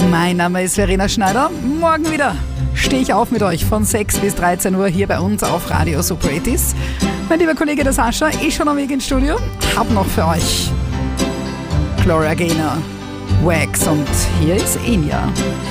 Mein Name ist Verena Schneider. Morgen wieder stehe ich auf mit euch von 6 bis 13 Uhr hier bei uns auf Radio Super 80s. Mein lieber Kollege der Sascha ist schon am Weg ins Studio. Hab noch für euch Gloria Gaynor, Wax und hier ist Enya.